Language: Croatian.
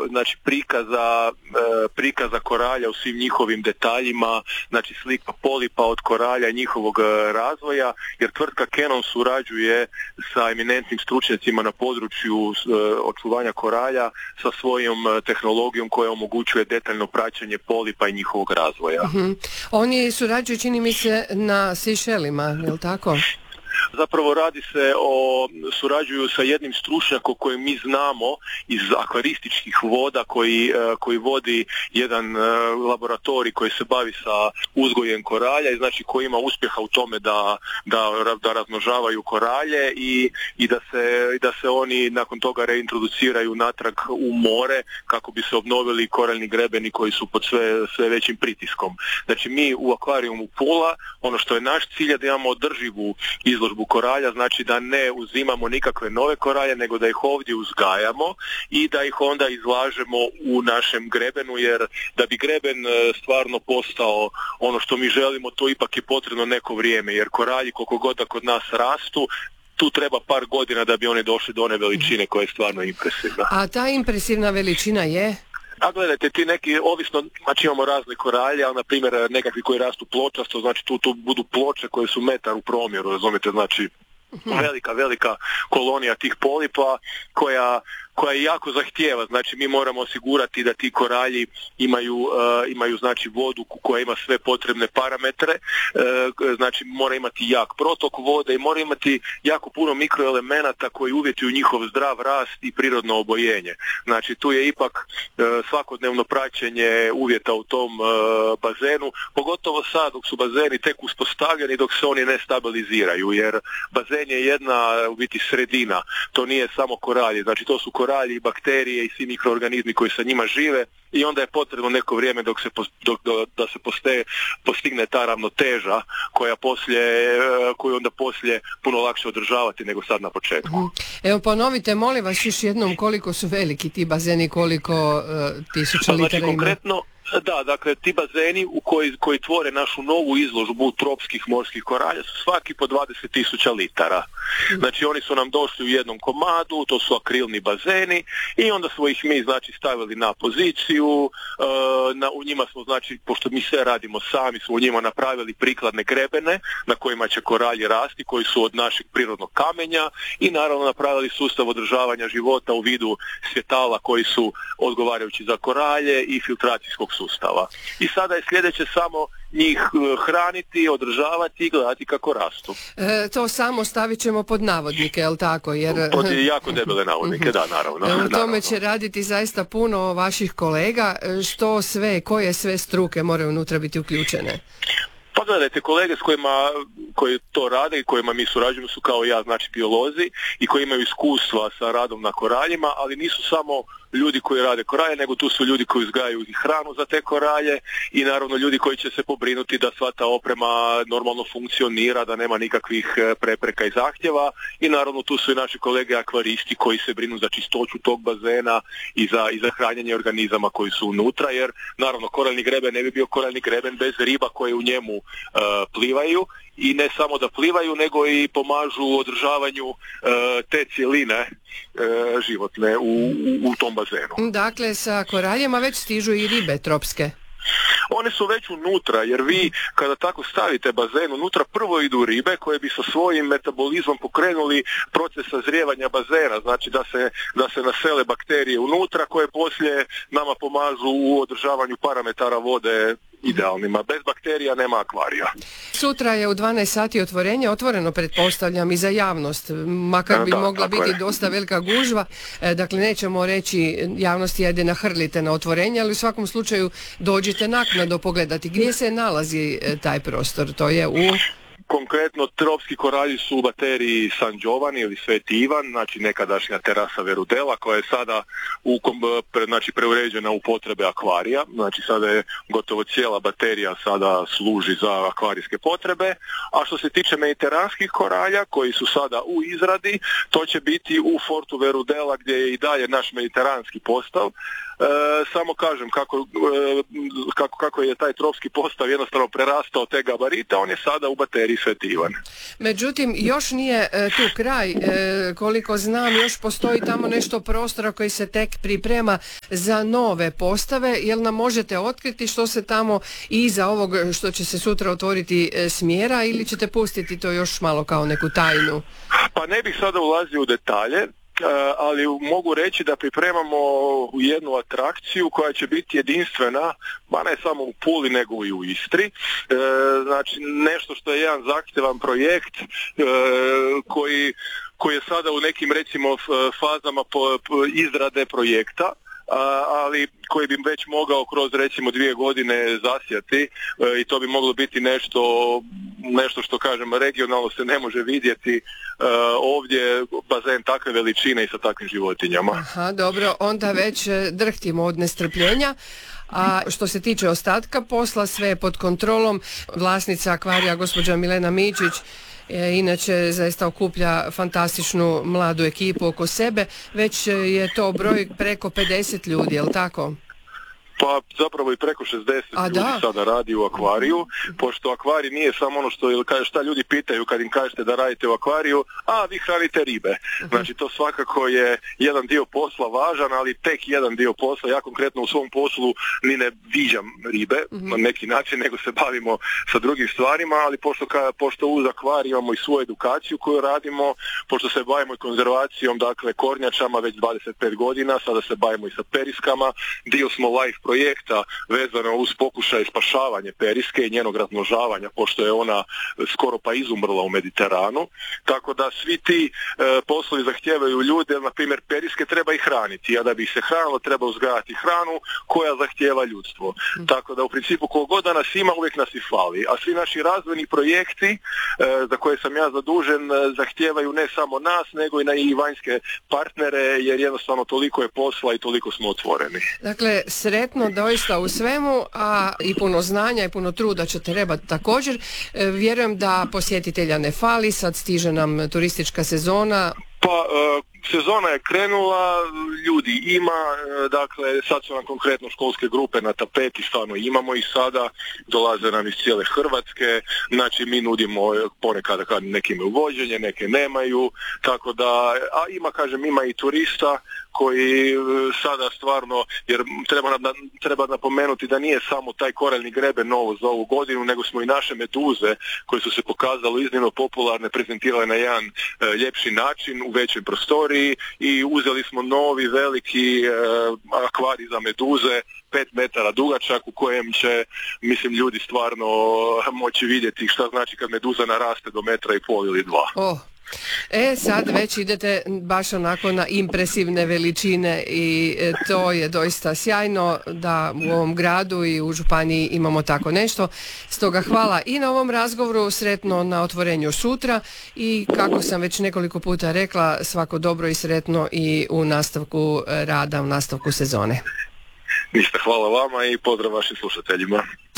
znači prikaza koralja u svim njihovim detaljima, znači slika polipa od koralja i njihovog razvoja, jer tvrtka Canon surađuje sa eminentnim stručnjacima na području očuvanja koralja sa svojom tehnologijom koja omogućuje detaljno praćenje polipa i njihovog razvoja. Oni surađuju, čini mi se, na Sejšelima, je li tako? Zapravo surađuju sa jednim stručnjakom koji mi znamo iz akvarističkih voda koji vodi jedan laboratorij koji se bavi sa uzgojem koralja i znači koji ima uspjeha u tome da razmnožavaju koralje i da se oni nakon toga reintroduciraju natrag u more kako bi se obnovili koraljni grebeni koji su pod sve većim pritiskom. Znači mi u akvarijumu Pula, ono što je naš cilj je da imamo održivu izložbu koralja, znači da ne uzimamo nikakve nove koralje, nego da ih ovdje uzgajamo i da ih onda izlažemo u našem grebenu, jer da bi greben stvarno postao ono što mi želimo, to ipak je potrebno neko vrijeme, jer koralji koliko god da kod nas rastu, tu treba par godina da bi oni došli do one veličine koja je stvarno impresivna. A ta impresivna veličina je? A gledajte, ti neki, ovisno, znači imamo razne koralje, ali na primjer nekakvi koji rastu pločasto, znači tu budu ploče koje su metar u promjeru, razumijete, znači velika kolonija tih polipa koja jako zahtijeva, znači mi moramo osigurati da ti koralji imaju znači vodu koja ima sve potrebne parametre, znači mora imati jak protok vode i mora imati jako puno mikroelemenata koji uvjetuju njihov zdrav rast i prirodno obojenje. Znači tu je ipak svakodnevno praćenje uvjeta u tom bazenu, pogotovo sad dok su bazeni tek uspostavljeni, dok se oni ne stabiliziraju, jer bazen je jedna u biti sredina, to nije samo koralji, znači to su koralji, bakterije i svi mikroorganizmi koji sa njima žive i onda je potrebno neko vrijeme da se postigne ta ravnoteža koju onda poslije puno lakše održavati nego sad na početku. Evo ponovite, molim vas još jednom koliko su veliki ti bazeni, koliko tisuća litara ima? Konkretno, da, dakle ti bazeni koji tvore našu novu izložbu tropskih morskih koralja su svaki po 20.000 litara. Znači oni su nam došli u jednom komadu, to su akrilni bazeni i onda smo ih mi znači stavili na poziciju, u njima smo znači, pošto mi sve radimo sami, smo u njima napravili prikladne grebene na kojima će koralji rasti, koji su od našeg prirodnog kamenja i naravno napravili sustav održavanja života u vidu svjetala koji su odgovarajući za koralje i filtracijskog sustava. I sada je sljedeće samo njih hraniti, održavati i gledati kako rastu. To samo stavit ćemo pod navodnike, je li tako? Pod jako debele navodnike, da, naravno. U tome će raditi zaista puno vaših kolega. Koje sve struke moraju unutra biti uključene? Pa gledajte, kolege koji to rade i kojima mi surađujemo su kao ja, znači biolozi i koji imaju iskustva sa radom na koraljima, ali nisu samo ljudi koji rade koralje, nego tu su ljudi koji uzgajaju i hranu za te koralje i naravno ljudi koji će se pobrinuti da sva ta oprema normalno funkcionira, da nema nikakvih prepreka i zahtjeva i naravno tu su i naši kolege akvaristi koji se brinu za čistoću tog bazena i za hranjenje organizama koji su unutra, jer naravno koraljni greben ne bi bio koraljni greben bez riba koje u njemu plivaju i ne samo da plivaju, nego i pomažu u održavanju te cjeline životne u tom bazenu. Dakle, sa koraljima već stižu i ribe tropske. One su već unutra, jer vi kada tako stavite bazen unutra, prvo idu ribe koje bi sa svojim metabolizmom pokrenuli proces sazrijevanja bazena, znači da se nasele bakterije unutra koje poslije nama pomažu u održavanju parametara vode idealnima. Bez bakterija nema akvarija. Sutra je u 12 sati otvoreno, pretpostavljam, i za javnost, makar bi mogla biti dosta velika gužva, dakle nećemo reći javnosti ajde nahrlite na otvorenje, ali u svakom slučaju dođite naknadno pogledati gdje se nalazi taj prostor, to je u... Konkretno, tropski koralji su u bateriji San Giovanni ili Sveti Ivan, znači nekadašnja terasa Verudela koja je sada preuređena u potrebe akvarija, znači sada je gotovo cijela baterija sada služi za akvarijske potrebe, a što se tiče mediteranskih koralja koji su sada u izradi, to će biti u Fortu Verudela gdje je i dalje naš mediteranski postav, samo kažem kako je taj tropski postav jednostavno prerastao te gabarite, on je sada u bateriji Svetivan. Međutim, još nije tu kraj, koliko znam, još postoji tamo nešto prostora koji se tek priprema za nove postave. Jel nam možete otkriti što se tamo iza ovog što će se sutra otvoriti smjera, ili ćete pustiti to još malo kao neku tajnu? Pa ne bih sada ulazio u detalje, ali mogu reći da pripremamo jednu atrakciju koja će biti jedinstvena, ba ne samo u Puli nego i u Istri. Znači nešto što je jedan zahtjevan projekt koji je sada u nekim recimo fazama izrade projekta, ali koji bi već mogao kroz recimo 2 godine zasjati, i to bi moglo biti nešto što kažem regionalno se ne može vidjeti ovdje, bazen takve veličine i sa takvim životinjama. Aha, dobro, onda već drhtimo od nestrpljenja. A što se tiče ostatka posla, sve je pod kontrolom. Vlasnica akvarija, gospođa Milena Mičić, inače zaista okuplja fantastičnu mladu ekipu oko sebe. Već je to broj preko 50 ljudi, je li tako? Pa zapravo i preko 60 ljudi sada radi u akvariju, pošto akvarij nije samo ono što šta ljudi pitaju kad im kažete da radite u akvariju, a vi hranite ribe. Znači to svakako je jedan dio posla važan, ali tek jedan dio posla. Ja konkretno u svom poslu ni ne viđam ribe na neki način, nego se bavimo sa drugim stvarima, ali pošto uz akvarij imamo i svoju edukaciju koju radimo, pošto se bavimo i konzervacijom, dakle kornjačama već 25 godina, sada se bavimo i sa periskama, dio smo live projekta vezano uz pokušaj spašavanja periske i njenog razmnožavanja, pošto je ona skoro pa izumrla u Mediteranu. Tako da svi ti poslovi zahtijevaju ljude, na primjer periske treba ih hraniti, a da bi ih se hranilo treba uzgajati hranu koja zahtijeva ljudstvo. Tako da u principu kogod da nas ima, uvijek nas i fali. A svi naši razvojni projekti za koje sam ja zadužen zahtijevaju ne samo nas, nego i vanjske partnere, jer jednostavno toliko je posla i toliko smo otvoreni. Dakle, sretno doista u svemu, a i puno znanja i puno truda će trebati također. Vjerujem da posjetitelja ne fali, sad stiže nam turistička sezona. Pa sezona je krenula, ljudi ima, dakle sad su nam konkretno školske grupe na tapeti, stvarno imamo ih sada, dolaze nam iz cijele Hrvatske, znači mi nudimo ponekad kad neki imaju vođenje, neke nemaju, tako da, a ima i turista koji sada stvarno, jer treba napomenuti da nije samo taj koraljni greben novo za ovu godinu, nego smo i naše meduze koje su se pokazale iznimno popularne prezentirale na jedan ljepši način u većoj prostoriji i uzeli smo novi veliki akvarij za meduze 5 metara dugačak u kojem će, mislim, ljudi stvarno moći vidjeti šta znači kad meduza naraste do 1,5 ili 2. Sad već idete baš onako na impresivne veličine i to je doista sjajno da u ovom gradu i u županiji imamo tako nešto. Stoga hvala i na ovom razgovoru, sretno na otvorenju sutra i kako sam već nekoliko puta rekla, svako dobro i sretno i u nastavku rada, u nastavku sezone. Ništa, hvala vama i pozdrav vašim slušateljima.